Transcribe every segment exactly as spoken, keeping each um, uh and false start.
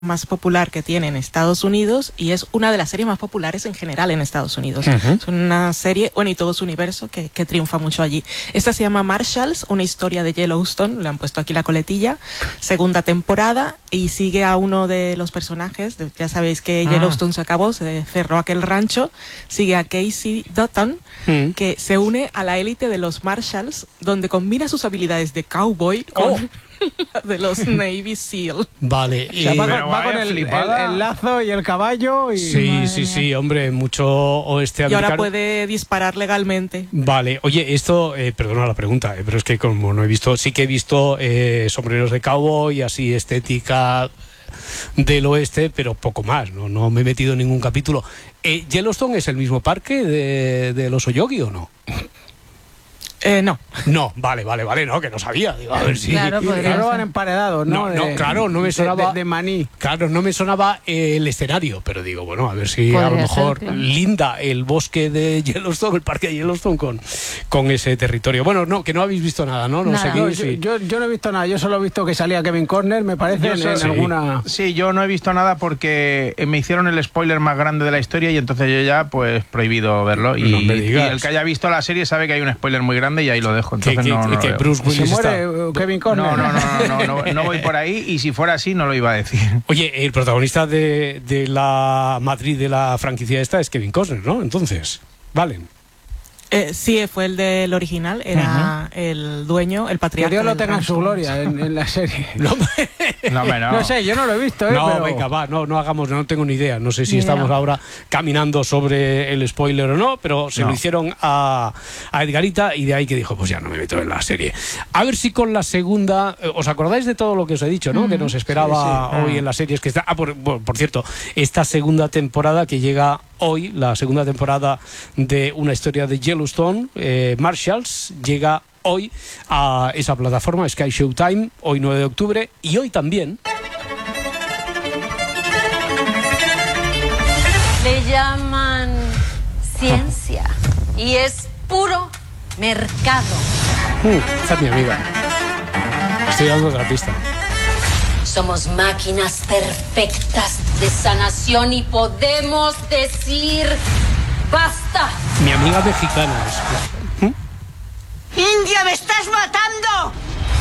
más popular que tiene en Estados Unidos y es una de las series más populares en general en Estados Unidos. Uh-huh. Es una serie, bueno, y todo su universo que, que triunfa mucho allí. Esta se llama Marshalls, una historia de Yellowstone, le han puesto aquí la coletilla, segunda temporada, y sigue a uno de los personajes, ya sabéis que ah. Yellowstone se acabó, se cerró aquel rancho, sigue a Casey Dutton, uh-huh. que se une a la élite de los Marshalls, donde combina sus habilidades de cowboy con... Oh. de los Navy SEAL. Vale. Y... O sea, va, va con el, el, el lazo y el caballo y... Sí, sí, sí, hombre, mucho oeste americano. Y ahora puede disparar legalmente. Vale, oye, esto, eh, perdona la pregunta, eh, pero es que como no he visto, sí que he visto eh, sombreros de cowboy, así estética del oeste, pero poco más, no, no me he metido en ningún capítulo. Eh, ¿Yellowstone es el mismo parque de, de los Oyogi o no? Eh, no. No, vale, vale, vale, no, que no sabía. Digo, a ver si... Claro, claro, van emparedados, ¿no? No, no de, claro, no me sonaba... De, de, de maní. Claro, no me sonaba el escenario, pero digo, bueno, a ver si a lo mejor ser, claro. linda el bosque de Yellowstone, el parque de Yellowstone con, con ese territorio. Bueno, no, que no habéis visto nada, ¿no? No, nada. Seguís, no y... yo, yo no he visto nada, yo solo he visto que salía Kevin Costner, me parece, en, en sí. alguna... Sí, yo no he visto nada porque me hicieron el spoiler más grande de la historia y entonces yo ya, pues, prohibido verlo. Y, no y el que haya visto la serie sabe que hay un spoiler muy grande y ahí lo dejo. Entonces, que, no, no que Bruce Willis se muere está... Kevin Costner. No, no, no, no, no, no, no voy por ahí y si fuera así no lo iba a decir. Oye, el protagonista de, de la matriz de la franquicia esta es Kevin Costner, ¿no? Entonces, Valen. Eh, sí, fue el del original, era uh-huh. el dueño, el patriarca. Que Dios lo tenga en su gloria en, en la serie. No, no, no. no sé, yo no lo he visto. ¿eh? No, pero... venga, va, no, no hagamos, no tengo ni idea. No sé si estamos yeah. ahora caminando sobre el spoiler o no, pero se no. lo hicieron a, a Edgarita y de ahí que dijo, pues ya no me meto en la serie. A ver si con la segunda, ¿os acordáis de todo lo que os he dicho, no? Uh-huh. Que nos esperaba sí, sí. hoy uh-huh. en las series que está. Ah, por, por, por cierto, esta segunda temporada que llega hoy, la segunda temporada de una historia de Yellowstone, eh, Marshalls, llega hoy a esa plataforma Sky Showtime, hoy nueve de octubre, y hoy también le llaman ciencia y es puro mercado. Uh, esa es mi amiga. Estoy dando otra pista. Somos máquinas perfectas de sanación y podemos decir ¡basta! Mi amiga mexicana es. ¿Mm? ¡India, me estás matando!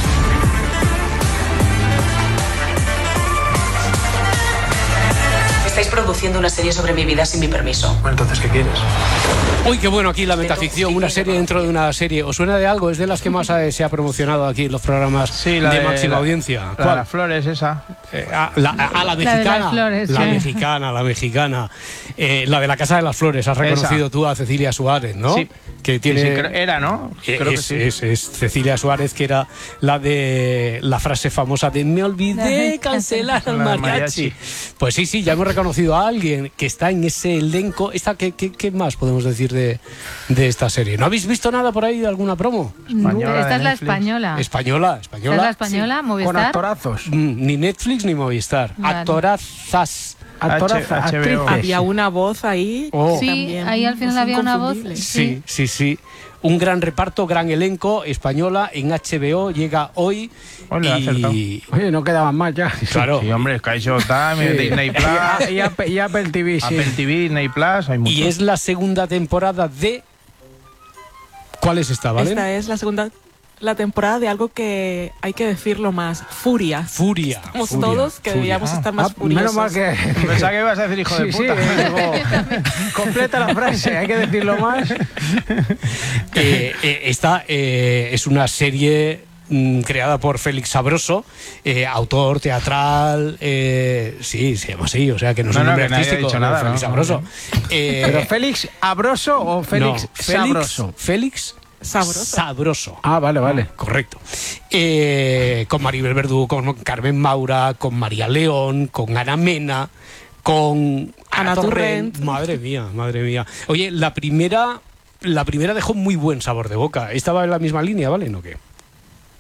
Estáis produciendo una serie sobre mi vida sin mi permiso. Bueno, entonces, ¿qué quieres? Uy, qué bueno aquí la metaficción, una serie dentro de una serie. ¿Os suena de algo? Es de las que más se ha promocionado aquí en los programas sí, la de, de máxima la, audiencia. La, las flores, esa. Eh, a, la, a, a la mexicana. La, flores, la sí. mexicana, la mexicana. Eh, la de la Casa de las Flores. Has reconocido esa. Tú a Cecilia Suárez, ¿no? Sí. Que tiene, sí, sí, era, ¿no? Creo es, que sí. es, es Cecilia Suárez, que era la de la frase famosa de me olvidé cancelar al mariachi. mariachi. Pues sí, sí, ya hemos reconocido a alguien que está en ese elenco. Esta, ¿qué, qué, qué más podemos decir de, de esta serie? ¿No habéis visto nada por ahí de alguna promo? Española, esta es la española. Española, española. ¿Esta es la española? Sí. ¿Movistar? Con actorazos. Mm, ni Netflix ni Movistar. Vale. Actorazas. Actorazas, actrices. Había una voz ahí. Oh. Sí, ahí al final había una voz. Sí, sí, sí. sí. Un gran reparto, gran elenco, española, en H B O, llega hoy. Hola, y... Oye, no quedaban más ya. Claro. Sí, hombre, Sky Showtime, sí. Disney Plus. Y, Apple, y Apple T V, sí. Apple T V, Disney Plus, hay mucho. Y es la segunda temporada de... ¿Cuál es esta, Valen? Esta es la segunda... La temporada de algo que hay que decirlo más, Furia. Furia. Estamos furia, todos que furia. debíamos estar más ah, furiosos. Menos mal que... Pensaba que ibas a decir hijo sí, de puta. Sí, digo, completa la frase, hay que decirlo más. Eh, eh, esta eh, es una serie mm, creada por Félix Sabroso, eh, autor teatral, eh, sí, se llama así, o sea que no es no, un nombre no, artístico, dicho nada, Félix no, Sabroso. No. Eh, ¿Pero Félix Abroso o Félix no, Sabroso? Félix Sabroso. Sabroso. Ah, vale, vale. Correcto. Eh, con Maribel Verdú, con Carmen Maura, con María León, con Ana Mena, con Ana Torrent. Madre mía, madre mía. Oye, la primera, la primera dejó muy buen sabor de boca. ¿Estaba en la misma línea, vale? ¿No qué?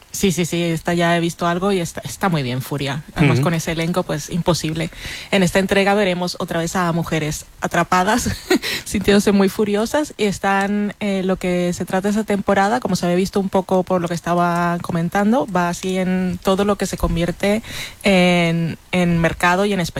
Sí, sí, sí, esta ya he visto algo y está, está muy bien, Furia. Además, uh-huh. con ese elenco, pues imposible. En esta entrega veremos otra vez a mujeres atrapadas, sintiéndose muy furiosas, y están, eh, lo que se trata esa temporada, como se había visto un poco por lo que estaba comentando, va así en todo lo que se convierte en, en mercado y en espectáculo.